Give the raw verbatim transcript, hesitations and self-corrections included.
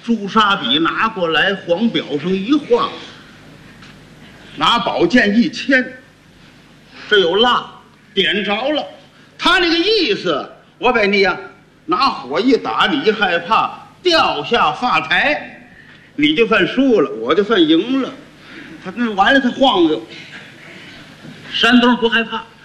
朱砂笔拿过来，黄表上一画，拿宝剑一牵，这有蜡点着了。他那个意思，我给你呀，拿火一打，你一害怕掉下发台，你就算输了，我就算赢了。他那完了，他晃悠。 山东不害怕，